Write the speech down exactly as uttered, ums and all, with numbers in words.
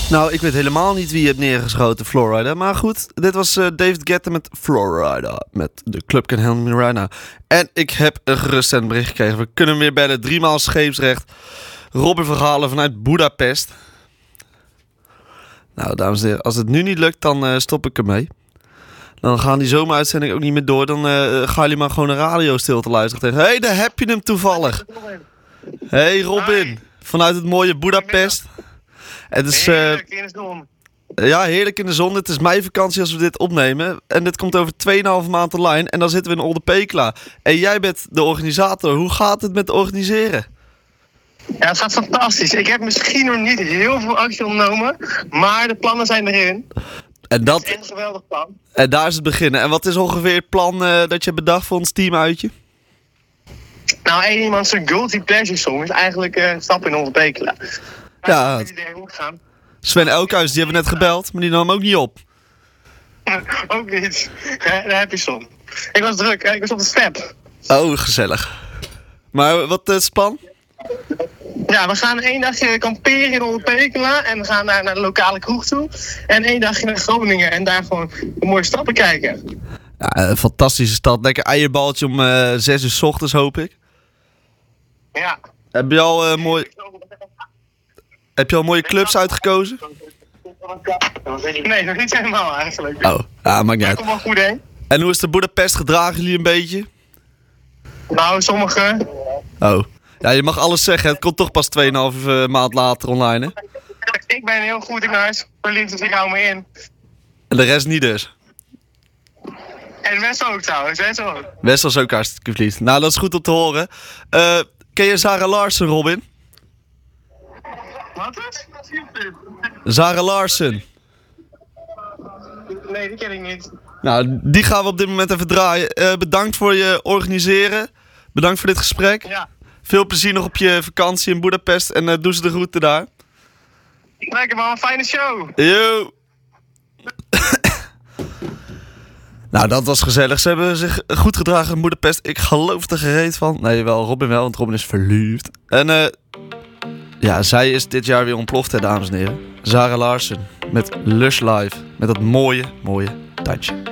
Nou, ik weet helemaal niet wie je hebt neergeschoten, Florida. Maar goed, dit was uh, David Guetta met Florida. Met de Club Can Help Me Right Now. En ik heb een geruststellend bericht gekregen. We kunnen hem weer bellen. Driemaal scheepsrecht. Robin Verhalen vanuit Budapest. Nou, dames en heren, als het nu niet lukt, dan uh, stop ik ermee. Dan gaan die zomeruitzending ook niet meer door. Dan uh, gaan jullie maar gewoon een radio stil te luisteren tegen. Hé, hey, daar heb je hem toevallig. Hé, hey, Robin. Hi. Vanuit het mooie Budapest. Het is, uh, heerlijk in de zon. Ja, heerlijk in de zon. Het is mijn vakantie als we dit opnemen. En dit komt over twee komma vijf maand online. En dan zitten we in Olde Pekela. En jij bent de organisator. Hoe gaat het met organiseren? Ja, het gaat fantastisch. Ik heb misschien nog niet heel veel actie ondernomen. Maar de plannen zijn erin. En dat het is een geweldig plan. En daar is het beginnen. En wat is ongeveer het plan uh, dat je bedacht voor ons teamuitje? Nou, één iemand zijn guilty pleasure song is eigenlijk uh, stappen in Olde Pekela. Ja, Sven Elkhuis, die hebben we net gebeld, maar die nam ook niet op. Ook niet. Daar heb je som. Ik was druk, ik was op de step. Oh, gezellig. Maar wat is het plan? Ja, we gaan één dagje kamperen in Olde Pekela en we gaan naar, naar de lokale kroeg toe. En één dagje naar Groningen en daar gewoon de mooie stappen kijken. Ja, een fantastische stad. Lekker eierballetje om uh, zes uur 's ochtends, hoop ik. Ja. Heb je al uh, mooi... Heb je al mooie clubs uitgekozen? Nee, nog niet helemaal eigenlijk. Oh, ja, maakt niet uit. Kom wel goed heen. En hoe is de Budapest? Gedragen jullie een beetje? Nou, sommige. Oh. Ja, je mag alles zeggen. Het komt toch pas twee komma vijf uh, maand later online, hè? Ik ben heel goed in huis. Verliefd, dus ik hou me in. En de rest niet dus? En Wessel ook trouwens, Wessel ook. Wessel is ook hartstikke verliefd. Nou, dat is goed om te horen. Uh, ken je Zara Larsson, Robin? Wat is? Zara Larsson. Nee, die ken ik niet. Nou, die gaan we op dit moment even draaien. Uh, bedankt voor je organiseren. Bedankt voor dit gesprek. Ja. Veel plezier nog op je vakantie in Budapest. En uh, doe ze de groeten daar. Lekker man, een fijne show. Yo. Nou, dat was gezellig. Ze hebben zich goed gedragen in Budapest. Ik geloof er gereed van. Nee, wel, Robin wel, want Robin is verliefd. En eh... Uh, ja, zij is dit jaar weer ontploft, hè, dames en heren. Zara Larsson met Lush Live. Met dat mooie, mooie touch.